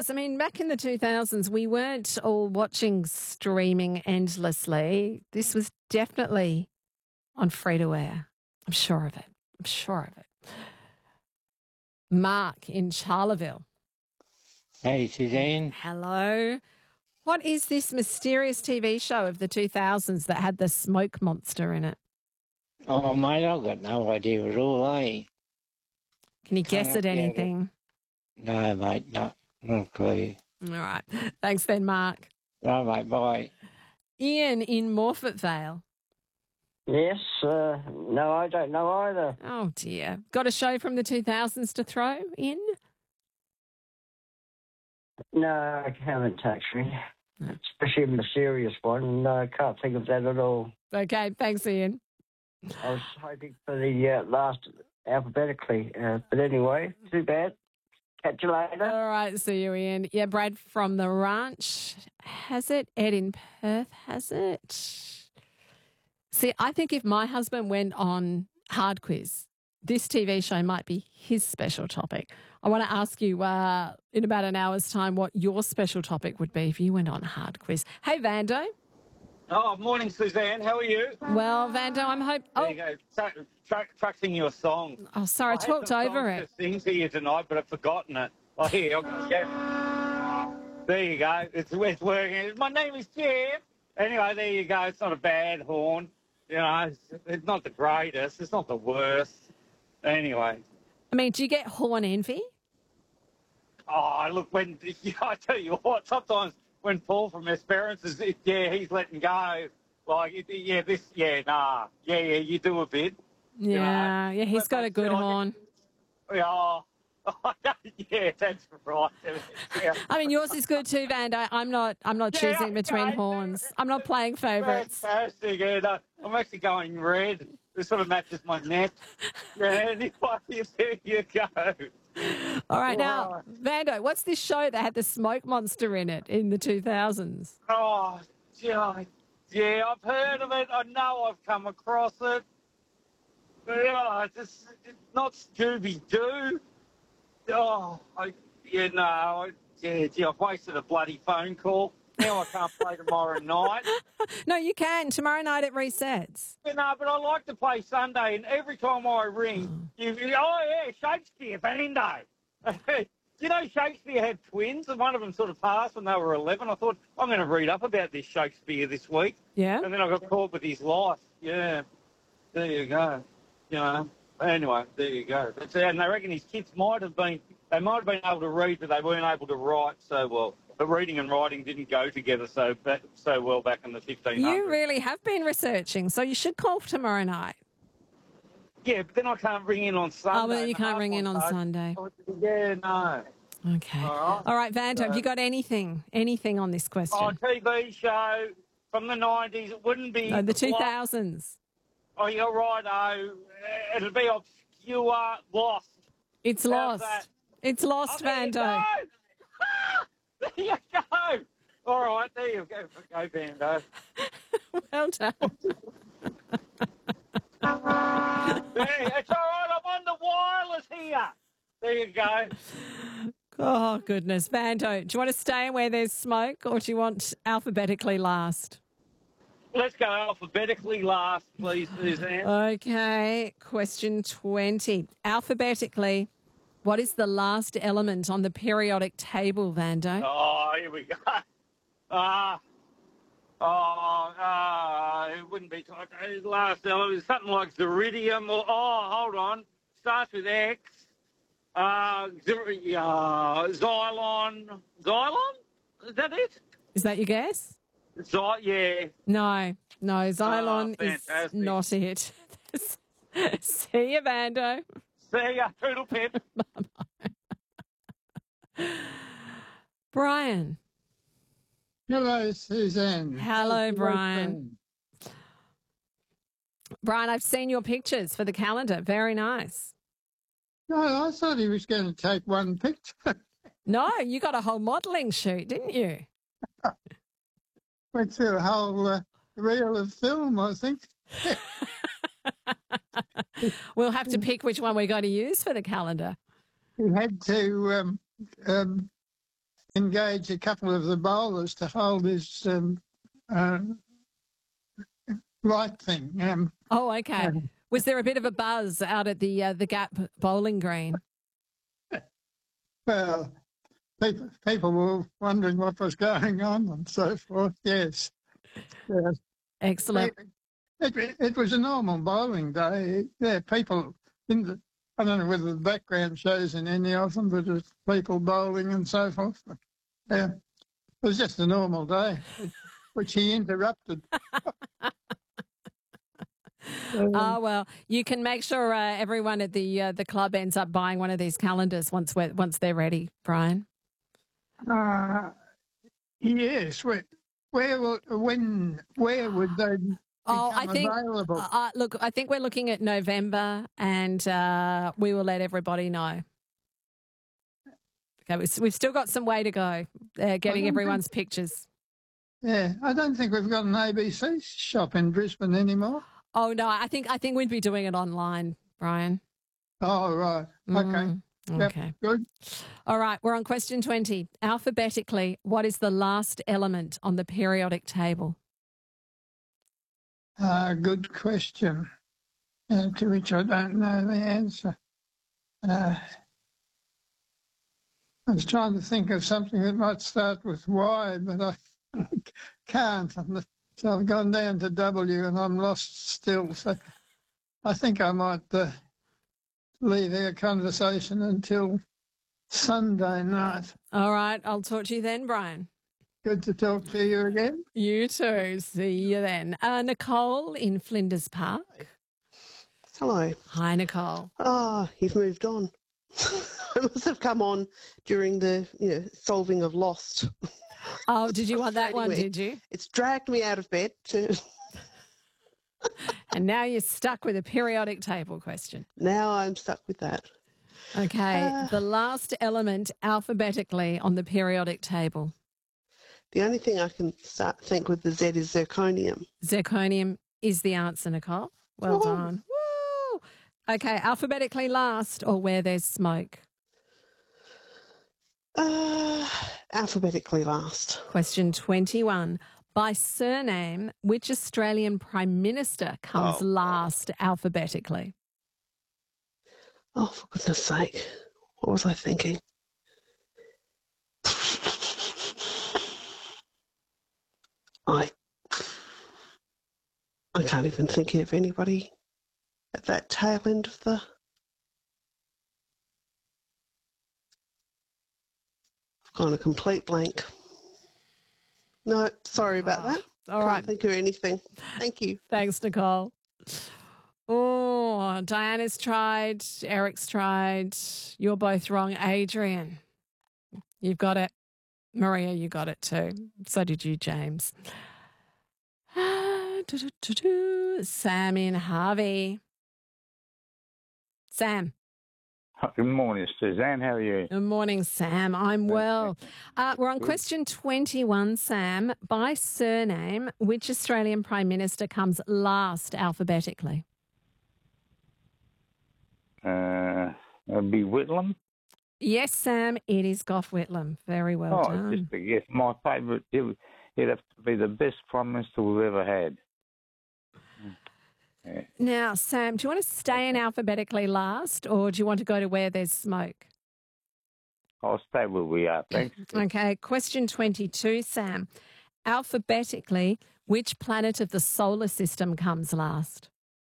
was. I mean, back in the 2000s, we weren't all watching streaming endlessly. This was definitely on free-to-air. I'm sure of it. I'm sure of it. Mark in Charleville. Hey, Suzanne. Hello. What is this mysterious TV show of the 2000s that had the smoke monster in it? Oh, mate, I've got no idea at all, eh? Can you guess at anything? No, mate, not a clue. All right. Thanks then, Mark. Right, mate, bye. Ian in Morfett Vale. Yes, no, I don't know either. Oh, dear. Got a show from the 2000s to throw in? No, I haven't actually. Especially a mysterious one. No, I can't think of that at all. Okay, thanks, Ian. I was hoping for the last alphabetically. But anyway, too bad. Catch you later. All right, see you, Ian. Yeah, Brad from the ranch has it. Ed in Perth has it. See, I think if my husband went on Hard Quiz, this TV show might be his special topic. I want to ask you in about an hour's time what your special topic would be if you went on Hard Quiz. Hey, Vando. Oh, morning, Suzanne. How are you? Well, Vando, I'm hoping... There you go. Practicing your song. Oh, sorry, I talked over it. I had some songs to sing to you tonight, but I've forgotten it. Oh, here, Jeff. There you go. It's working. My name is Jeff. Anyway, there you go. It's not a bad horn. You know, it's not the greatest. It's not the worst. Anyway. I mean, do you get horn envy? Oh, look, I tell you what, sometimes when Paul from Esperance is, he's letting go. Like, you do a bit. Yeah, you know? He's got a good horn. Yeah. Yeah, that's right. Yeah. I mean, yours is good too, Vando. I'm not choosing between horns. I'm not playing favourites. Fantastic. Yeah, I'm actually going red. It sort of matches my neck. Yeah, anyway, there you go. All right, now, Vando, what's this show that had the smoke monster in it in the 2000s? Oh, yeah, I've heard of it. I know I've come across it. Yeah, it's not Scooby-Doo. Oh, I've wasted a bloody phone call. Now I can't play tomorrow night. No, you can. Tomorrow night it resets. Yeah, no, but I like to play Sunday, and every time I ring, Shakespeare, Bando. You know, Shakespeare had twins, and one of them sort of passed when they were 11. I thought, I'm going to read up about this Shakespeare this week. Yeah. And then I got caught with his life. Yeah. There you go. You know. Anyway, there you go. And they reckon his kids might have been able to read, but they weren't able to write so well. But reading and writing didn't go together so well back in the 1500s. You really have been researching, so you should call tomorrow night. Yeah, but then I can't ring in on Sunday. Oh, well, you can't ring in on Sunday. Yeah, no. Okay. All right, Vando, have you got anything on this question? Oh, TV show from the 90s. It wouldn't be... No, the 2000s. Oh, you're right. Oh, it'll be obscure, Lost. It's Lost. It's Lost, Vando. There you go. All right, there you go. Go, Vando. Well done. It's all right. I'm on the wireless here. There you go. Oh, goodness. Vando, do you want to stay where there's smoke or do you want alphabetically last? Let's go alphabetically last, please, Suzanne. Okay. Question 20. Alphabetically, what is the last element on the periodic table, Vando? Oh, here we go. It wouldn't be last element. Something like Ziridium or, hold on. Starts with X. Xylon. Xylon? Is that it? Is that your guess? Yeah. No, Xylon is fantastic. not it. See you, Vando. See ya, Poodle Pip. Brian. Hello, Suzanne. Hello, Brian. Brian, I've seen your pictures for the calendar. Very nice. No, I thought he was going to take one picture. No, you got a whole modelling shoot, didn't you? Went through a whole reel of film, I think. We'll have to pick which one we're going to use for the calendar. He had to engage a couple of the bowlers to hold his light thing. Oh, okay. Was there a bit of a buzz out at the Gap bowling green? Well, people were wondering what was going on and so forth. Yes. Yes. Excellent. It was a normal bowling day. Yeah, people I don't know whether the background shows in any of them, but there's people bowling and so forth. But, yeah, it was just a normal day, which he interrupted. Oh, well, you can make sure everyone at the club ends up buying one of these calendars once they're ready, Brian. Yes. Where would they become available? Look, I think we're looking at November, and we will let everybody know. Okay, we've still got some way to go getting everyone's pictures. Yeah, I don't think we've got an ABC shop in Brisbane anymore. Oh no, I think we'd be doing it online, Brian. Oh right, okay. Okay. Yep, good. All right, we're on question 20. Alphabetically, what is the last element on the periodic table? Good question, to which I don't know the answer. I was trying to think of something that might start with Y, but I can't. So I've gone down to W and I'm lost still. So I think I might leave our conversation until Sunday night. All right, I'll talk to you then, Brian. Good to talk to you again. You too. See you then. Nicole in Flinders Park. Hello. Hi, Nicole. Oh, you've moved on. I must have come on during the solving of Lost. Oh, did you want that one, Anyway, did you? It's dragged me out of bed to... And now you're stuck with a periodic table question. Now I'm stuck with that. Okay, the last element alphabetically on the periodic table. The only thing I can think with the Z is zirconium. Zirconium is the answer, Nicole. Well Woo. done. Woo! Okay, alphabetically last or where there's smoke. Alphabetically last. Question 21. By surname, which Australian Prime Minister comes last alphabetically? Oh, for goodness sake. What was I thinking? I can't even think of anybody at that tail end of the... I've gone a complete blank. No, sorry about that. All Can't right. think of anything. Thank you. Thanks, Nicole. Oh, Diana's tried. Eric's tried. You're both wrong. Adrian, you've got it. Maria, you got it too. So did you, James. Sam in Harvey. Sam. Good morning, Suzanne. How are you? Good morning, Sam. I'm well. We're on question 21, Sam. By surname, which Australian Prime Minister comes last alphabetically? It'd be Whitlam. Yes, Sam, it is Gough Whitlam. Very well done. Just a guess. My favourite. It'd have to be the best Prime Minister we've ever had. Yeah. Now, Sam, do you want to stay in alphabetically last or do you want to go to where there's smoke? I'll stay where we are. Thanks. Okay, question 22, Sam. Alphabetically, which planet of the solar system comes last?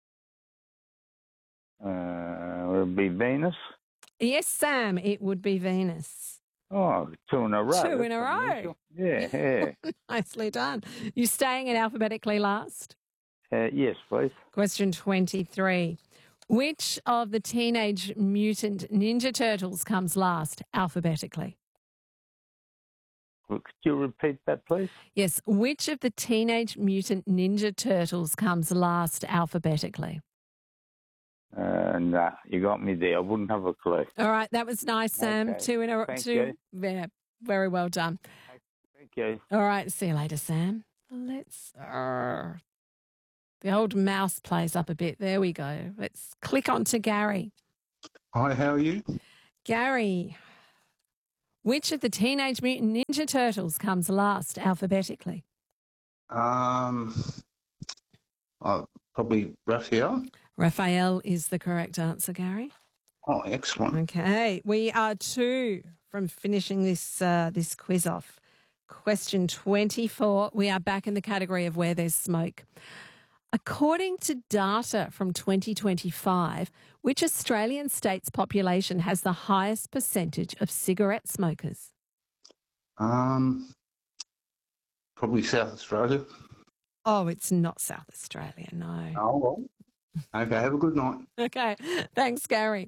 It'd be Venus. Yes, Sam, it would be Venus. Oh, 2 in a row. 2 in a That's row. unusual. Yeah. Nicely done. You staying in alphabetically last? Yes, please. Question 23. Which of the Teenage Mutant Ninja Turtles comes last alphabetically? Could you repeat that, please? Yes. Which of the Teenage Mutant Ninja Turtles comes last alphabetically? Nah, you got me there. I wouldn't have a clue. All right. That was nice, Sam. Okay. 2 in a row. Thank 2. you. Yeah. Very well done. Thank you. All right. See you later, Sam. Let's. The old mouse plays up a bit. There we go. Let's click on to Gary. Hi, how are you? Gary, Which of the Teenage Mutant Ninja Turtles comes last alphabetically? Probably Raphael. Raphael is the correct answer, Gary. Oh, excellent. Okay, we are 2 from finishing this this quiz off. Question 24. We are back in the category of where there's smoke. According to data from 2025, which Australian state's population has the highest percentage of cigarette smokers? Probably South Australia. Oh, it's not South Australia, no. Oh, well. Okay, have a good night. Okay, thanks, Gary.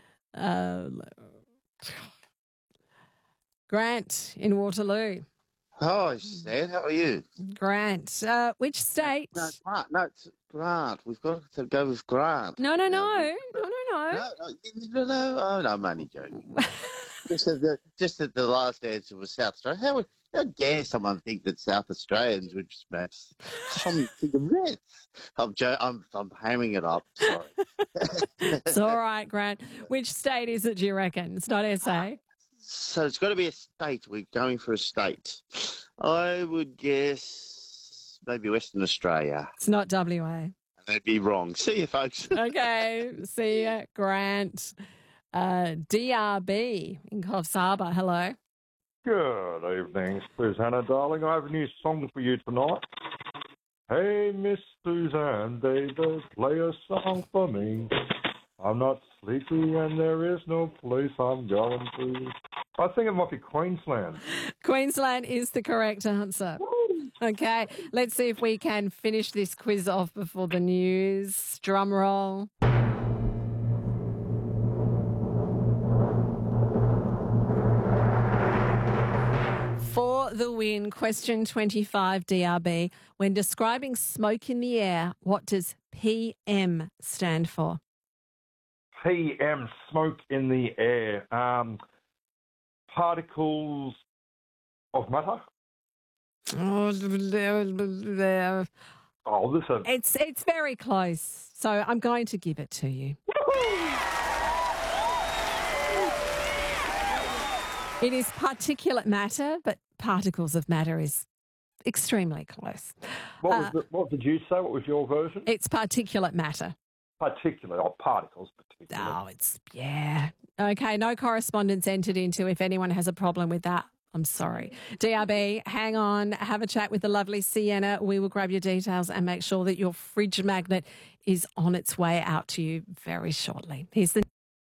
Grant in Waterloo. Oh, Sad, how are you? Grant, which state? No, it's Grant. We've got to go with Grant. No. No, I'm only joking. just that the last answer was South Australia. How dare someone think that South Australians would smash some cigarettes? I'm hamming it up. Sorry. It's all right, Grant. Which state is it, do you reckon? It's not SA. So it's got to be a state. We're going for a state. I would guess maybe Western Australia. It's not WA. They'd be wrong. See you, folks. Okay. See ya, Grant. DRB in Coffs Harbour. Hello. Good evening, Susanna, darling. I have a new song for you tonight. Hey, Miss Suzanne Davis, play a song for me. I'm not sleepy and there is no place I'm going to. I think it might be Queensland. Queensland is the correct answer. Okay, let's see if we can finish this quiz off before the news. Drum roll. For the win, question 25, DRB. When describing smoke in the air, what does PM stand for? PM, smoke in the air. Particles of matter. Oh, listen. It's very close, so I'm going to give it to you. It is particulate matter, but particles of matter is extremely close. What did you say? What was your version? It's particulate matter. Particulate, or particles, particulate. Oh, yeah. Okay, no correspondence entered into. If anyone has a problem with that, I'm sorry. DRB, hang on, have a chat with the lovely Sienna. We will grab your details and make sure that your fridge magnet is on its way out to you very shortly. Here's the...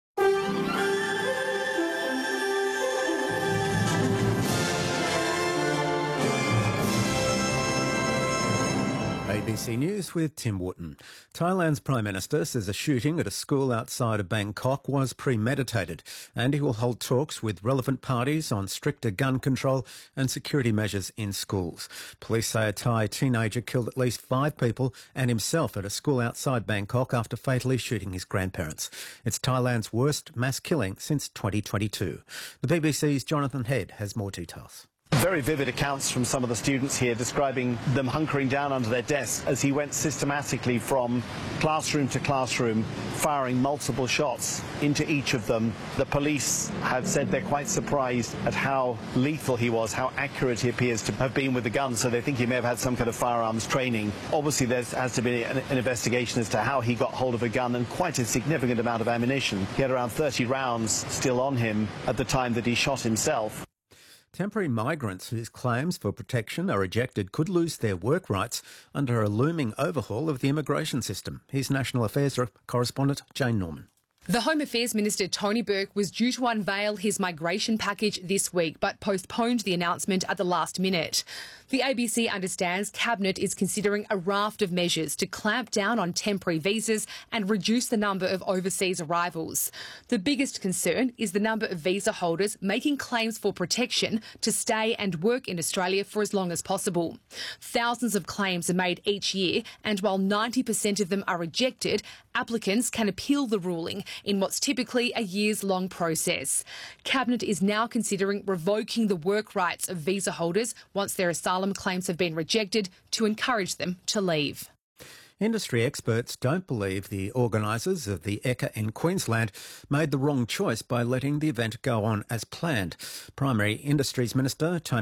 ABC News with Tim Wootton. Thailand's Prime Minister says a shooting at a school outside of Bangkok was premeditated, and he will hold talks with relevant parties on stricter gun control and security measures in schools. Police say a Thai teenager killed at least 5 people and himself at a school outside Bangkok after fatally shooting his grandparents. It's Thailand's worst mass killing since 2022. The BBC's Jonathan Head has more details. Very vivid accounts from some of the students here describing them hunkering down under their desks as he went systematically from classroom to classroom, firing multiple shots into each of them. The police have said they're quite surprised at how lethal he was, how accurate he appears to have been with the gun, so they think he may have had some kind of firearms training. Obviously, there has to be an investigation as to how he got hold of a gun and quite a significant amount of ammunition. He had around 30 rounds still on him at the time that he shot himself. Temporary migrants whose claims for protection are rejected could lose their work rights under a looming overhaul of the immigration system. Here's National Affairs correspondent Jane Norman. The Home Affairs Minister Tony Burke was due to unveil his migration package this week, but postponed the announcement at the last minute. The ABC understands Cabinet is considering a raft of measures to clamp down on temporary visas and reduce the number of overseas arrivals. The biggest concern is the number of visa holders making claims for protection to stay and work in Australia for as long as possible. Thousands of claims are made each year, and while 90% of them are rejected, applicants can appeal the ruling in what's typically a years-long process. Cabinet is now considering revoking the work rights of visa holders once their asylum claims have been rejected to encourage them to leave. Industry experts don't believe the organisers of the Ekka in Queensland made the wrong choice by letting the event go on as planned. Primary Industries Minister Tony